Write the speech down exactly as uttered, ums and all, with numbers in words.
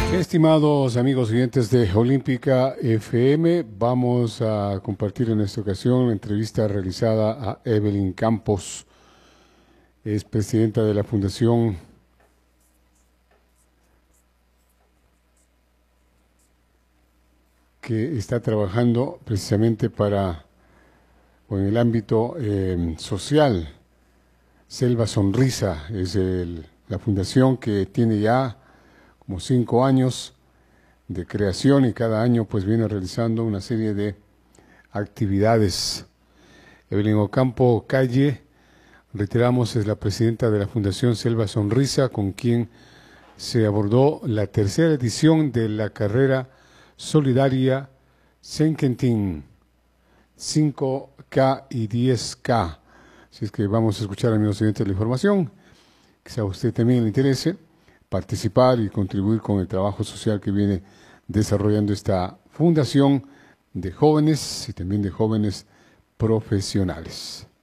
Estimados amigos oyentes de Olímpica F M, vamos a compartir en esta ocasión la entrevista realizada a Evelyn Campos. Es presidenta de la Fundación que está trabajando precisamente para, o en el ámbito eh, social. Selva Sonrisa es el, la fundación que tiene ya como cinco años de creación y cada año pues viene realizando una serie de actividades. Evelyn Ocampo Calle, reiteramos, es la presidenta de la Fundación Selva Sonrisa, con quien se abordó la tercera edición de la carrera solidaria Senkentin cinco K y diez K. Así es que vamos a escuchar, amigos oyentes, la información. Quizá a usted también le interese participar y contribuir con el trabajo social que viene desarrollando esta fundación de jóvenes y también de jóvenes profesionales.